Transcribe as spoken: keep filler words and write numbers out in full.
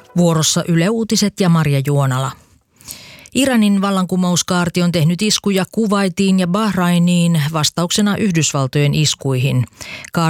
Vuorossa Yle Uutiset ja Marja Juonala. Iranin vallankumouskaarti on tehnyt iskuja Kuwaitiin ja Bahrainiin vastauksena Yhdysvaltojen iskuihin. Kaarti